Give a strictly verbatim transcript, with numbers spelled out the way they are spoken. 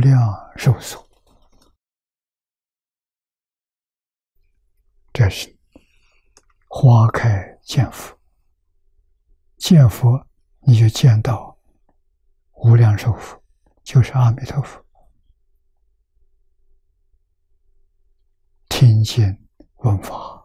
量寿所。这是花开见佛，见佛你就见到无量寿佛，就是阿弥陀佛。听经闻法，